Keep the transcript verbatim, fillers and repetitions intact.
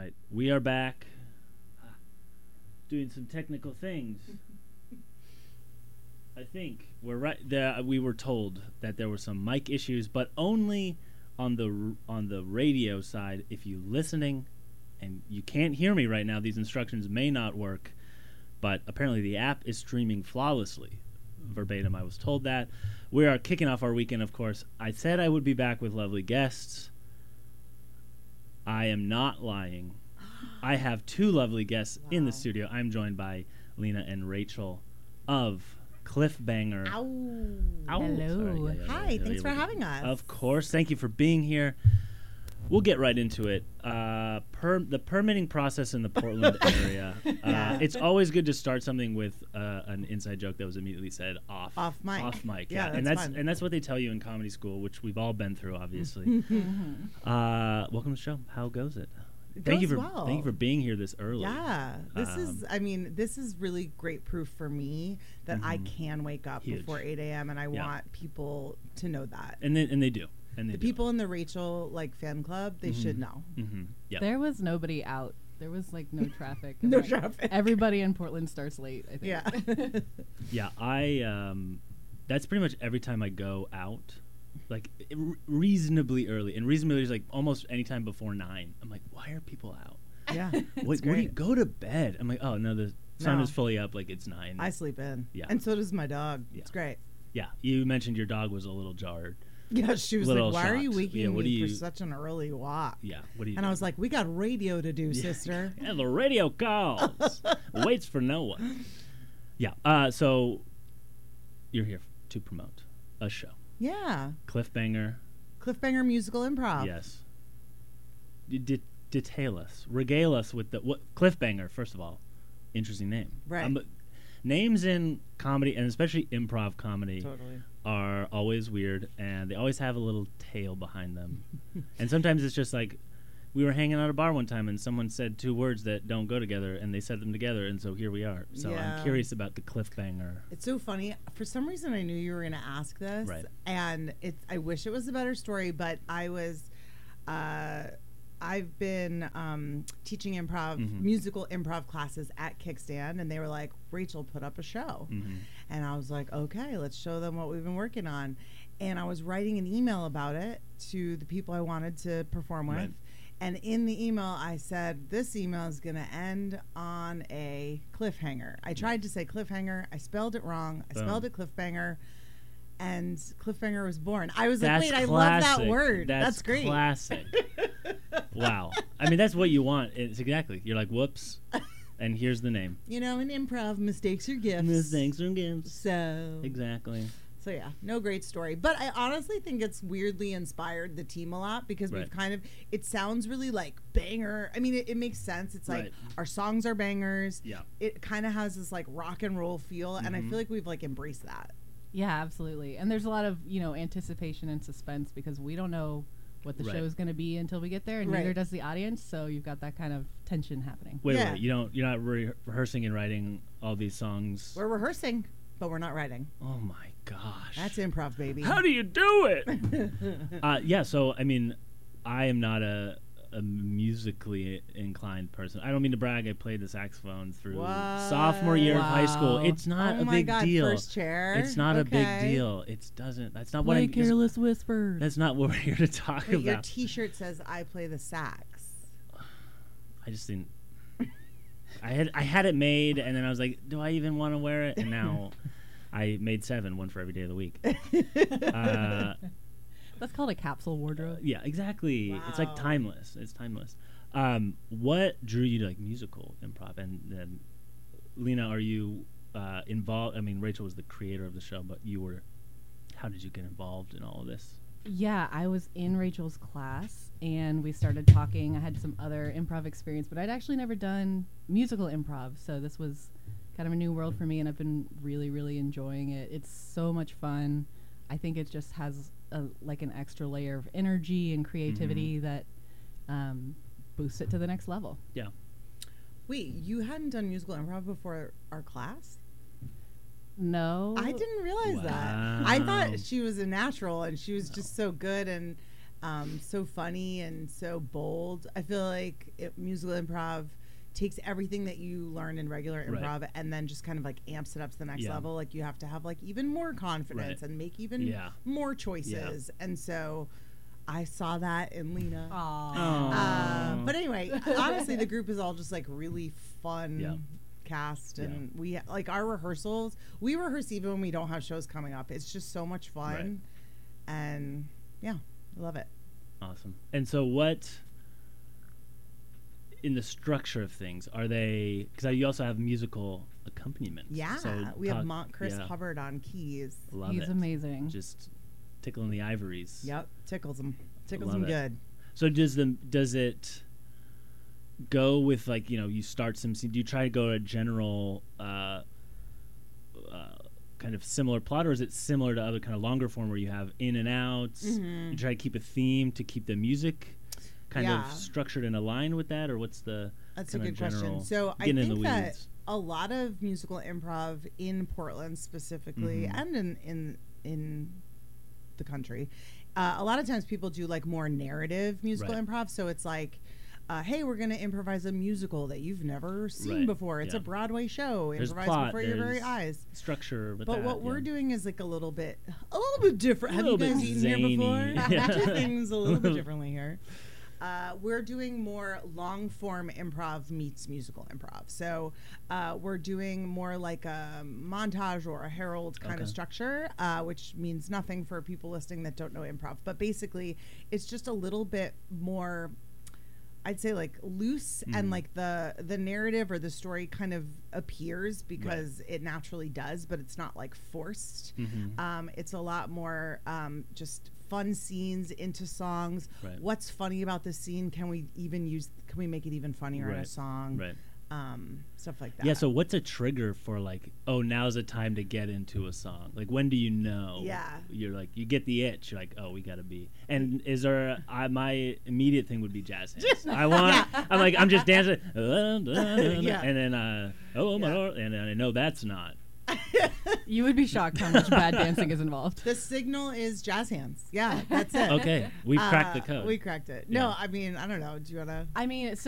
right. We are back doing some technical things. I think we're right. The, we were told that there were some mic issues, but only on the on the radio side. If you're listening and you can't hear me right now, these instructions may not work, but apparently the app is streaming flawlessly. Verbatim, I was told that. We are kicking off our weekend, of course. I said I would be back with lovely guests. I am not lying. I have two lovely guests wow. in the studio. I'm joined by Lena and Rachel of Cliffbanger. Ow. Ow. Hello. Sorry, yeah, yeah, Hi, yeah, thanks yeah, for yeah. having us. Of course. Thank you for being here. We'll get right into it. Uh, per, the permitting process in the Portland area. Uh, Yeah. It's always good to start something with uh, an inside joke that was immediately said off. Off mic. Off mic. Yeah, Yeah, and that's that's fun. and that's what they tell you in comedy school, which we've all been through, obviously. Mm-hmm. uh, welcome to the show. How goes it? It thank you goes for well. thank you for being here this early. Yeah, this Um, is, I mean, this is really great proof for me that I Mhm. can wake up Huge. before eight a.m. and I Yeah. want people to know that. And they and they do. And they The do. people in the Rachel like fan club, they should know. Mm-hmm. Yeah. There was nobody out. There was like no traffic. No Like, traffic. Everybody in Portland starts late, I think. Yeah. Yeah, I um that's pretty much every time I go out, like r- reasonably early, and reasonably early is like almost any time before nine. I'm like, why are people out? Yeah. Wait, It's what do you great. go to bed? I'm like, oh no, the sun No. is fully up, like it's nine. I sleep in. Yeah. And so does my dog. Yeah. It's great. yeah, you mentioned your dog was a little jarred. Yeah, she was Little like, why are you shocked. waking Yeah, what me do for you- such an early walk? Yeah, what do you? And I do? was like, we got radio to do, Yeah. sister. And the radio calls, waits for no one. Yeah. Uh, so you're here to promote a show, Yeah. Cliffbanger. Cliffbanger musical improv. Yes. D- de- detail us, regale us with the what Cliffbanger. First of all, interesting name. Right. Um, but names in comedy, and especially improv comedy, Totally. are always weird, and they always have a little tale behind them. And sometimes it's just like, we were hanging out at a bar one time, and someone said two words that don't go together, and they said them together, and so here we are. So Yeah. I'm curious about the Cliffbanger. It's so funny. For some reason, I knew you were going to ask this, Right. and it's. I wish it was a better story, but I was. Uh, I've been um, teaching improv, Mhm. musical improv classes at Kickstand, and they were like, "Rachel, put up a show," Mm-hmm. and I was like, "Okay, let's show them what we've been working on." And I was writing an email about it to the people I wanted to perform with. Right. And in the email, I said, this email is going to end on a cliffhanger. I tried to say cliffhanger. I spelled it wrong. I Boom. spelled it cliffbanger. And cliffbanger was born. I was That's like, wait, I love that classic. word. That's, That's, great. classic. Wow. I mean, that's what you want. It's exactly. You're like, whoops, and here's the name. You know, in improv, mistakes are gifts. Mistakes and gifts. So, Exactly. so yeah, no great story. But I honestly think it's weirdly inspired the team a lot because Right. we've kind of, it sounds really like banger. I mean, it, it makes sense. It's like Right. our songs are bangers. Yeah. It kind of has this like rock and roll feel. And I Mhm. feel like we've like embraced that. Yeah, absolutely. And there's a lot of, you know, anticipation and suspense because we don't know what the Right. show is going to be until we get there, and Right. neither does the audience. So you've got that kind of tension happening. Wait, Yeah. wait. You don't. You're not re- rehearsing and writing all these songs. We're rehearsing, but we're not writing. Oh my gosh. That's improv, baby. How do you do it? uh, yeah. So I mean, I am not a, a musically inclined person. I don't mean to brag. I played the saxophone through What? sophomore year of high school. Wow. It's not oh a my big God, deal. first chair. It's not a big Okay. deal. It doesn't. That's not what Play I'm. Careless Whisper. That's not what we're here to talk Wait, your about. T-shirt says "I play the sax." I just didn't. I had I had it made, and then I was like, do I even want to wear it? And now I made seven, one for every day of the week. Uh, That's called a capsule wardrobe. yeah, exactly. It's like Wow. timeless. It's timeless. Um, what drew you to like musical improv? And then, Lena, are you uh, involved? I mean, Rachel was the creator of the show, but you were. How did you get involved in all of this? Yeah, I was in Rachel's class and we started talking. I had some other improv experience, but I'd actually never done musical improv. So this was kind of a new world for me, and I've been really, really enjoying it. It's so much fun. I think it just has a, like an extra layer of energy and creativity that um, boosts it to the next level. Yeah. Wait, you hadn't done musical improv before our class? No. I didn't realize that. I Wow. thought she was a natural and she was just so good. And um, so funny and so bold. I feel like it, musical improv takes everything that you learn in regular Right. improv and then just kind of like amps it up to the next Yeah. level. Like you have to have like even more confidence Right. and make even Yeah. more choices. And so I saw that in Lena. Aw. Aw. Um, but anyway, honestly, the group is all just like really fun Yeah. cast, and we like our rehearsals. We rehearse even when we don't have shows coming up. It's just so much fun, Right. and yeah, I love it. Awesome. And so, what in the structure of things are they? Because you also have musical accompaniment. Yeah, So we talk- have Mont Chris yeah, Hubbard on keys. Love He's it. amazing. Just tickling the ivories. Yep, tickles them, tickles Love them it. good. So does the does it go with like you know you start some scene? Do you try to go to a general uh, uh, kind of similar plot, or is it similar to other kind of longer form where you have in and outs? Mhm. You try to keep a theme to keep the music kind Yeah. of structured and aligned with that, or what's the That's a kinda good question. general- So I getting in think the that weeds? a lot of musical improv in Portland specifically, Mhm. and in in in the country, uh, a lot of times people do like more narrative musical Right. improv. So it's like, uh, hey, we're going to improvise a musical that you've never seen Right. before. It's Yeah. a Broadway show. There's Improvise plot, before your very there's eyes. structure with But that, what we're yeah. doing is like a little bit, a little bit different. A Have you little guys bit eaten here before? zany. We Yeah. do things a little bit differently here. Uh, we're doing more long form improv meets musical improv. So uh, we're doing more like a montage or a herald kind Okay. of structure, uh, which means nothing for people listening that don't know improv. But basically, it's just a little bit more, I'd say, like loose, Mm. and like the the narrative or the story kind of appears because it naturally does, but it's not like forced. Mhm. Um, it's a lot more um, just fun scenes into songs. Right. What's funny about this scene? Can we even use? Can we make it even funnier in a Right. song? Right. Um, stuff like that. Yeah. So what's a trigger for like, oh, now's the time to get into a song? Like, when do you know? Yeah. You're like, you get the itch. You're like, oh, we gotta be. And is there? A, I, my immediate thing would be jazz hands. I want. I'm like, I'm just dancing. Yeah. And then, uh, oh my Yeah. lord, and then I know that's not. You would be shocked how much bad dancing is involved. The signal is jazz hands. Yeah, that's it. Okay, we cracked the Uh, code. We cracked it. No, Yeah. I mean, I don't know. Do you wanna? I mean, so